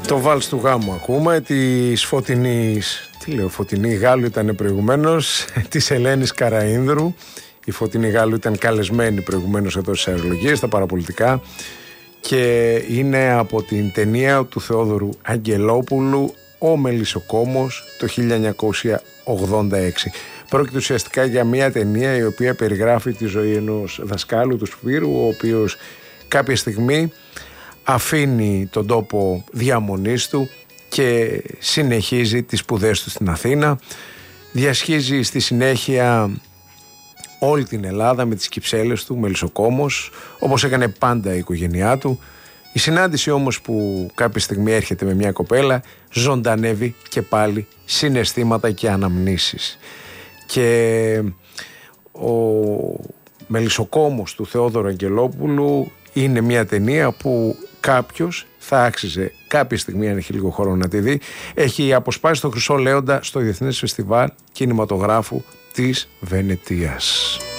Το βάλς του γάμου ακούμε, της Φωτεινής, Φωτεινή Γάλλου ήταν προηγουμένως, της Ελένης Καραΐνδρου. Η Φωτεινή Γάλλου ήταν καλεσμένη προηγουμένως εδώ στις αερολογίες, στα παραπολιτικά, και είναι από την ταινία του Θεόδωρου Αγγελόπουλου «Ο Μελισσοκόμος» το 1986. Πρόκειται ουσιαστικά για μια ταινία η οποία περιγράφει τη ζωή ενός δασκάλου του Σπύρου, ο οποίος κάποια στιγμή αφήνει τον τόπο διαμονής του και συνεχίζει τις σπουδές του στην Αθήνα. Διασχίζει στη συνέχεια όλη την Ελλάδα με τις κυψέλες του, μελισσοκόμος, όπως έκανε πάντα η οικογένειά του. Η συνάντηση όμως που κάποια στιγμή έρχεται με μια κοπέλα ζωντανεύει και πάλι συναισθήματα και αναμνήσεις. Και ο Μελισσοκόμος του Θεόδωρου Αγγελόπουλου είναι μια ταινία που κάποιος θα άξιζε κάποια στιγμή, αν έχει λίγο χρόνο, να τη δει. Έχει αποσπάσει το Χρυσό Λέοντα στο Διεθνές Φεστιβάλ Κινηματογράφου της Βενετίας.